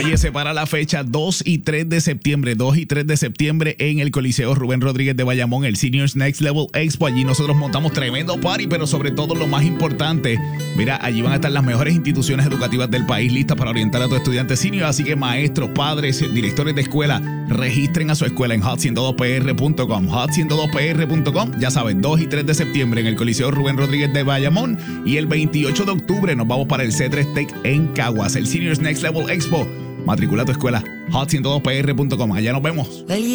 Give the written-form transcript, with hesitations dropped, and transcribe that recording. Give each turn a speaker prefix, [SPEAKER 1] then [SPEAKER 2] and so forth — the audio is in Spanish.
[SPEAKER 1] Oye, se para la fecha 2 y 3 de septiembre. 2 y 3 de septiembre en el Coliseo Rubén Rodríguez de Bayamón, el Seniors Next Level Expo. Allí nosotros montamos tremendo party, pero sobre todo lo más importante, mira, allí van a estar las mejores instituciones educativas del país listas para orientar a tus estudiantes seniors. Así que maestros, padres, directores de escuela, registren a su escuela en hot102pr.com. hot102pr.com. Ya sabes, 2 y 3 de septiembre en el Coliseo Rubén Rodríguez de Bayamón. Y el 28 de octubre nos vamos para el C3 Tech en Caguas, el Seniors Next Level Expo. Matricula tu escuela, hot102pr.com. Allá nos vemos.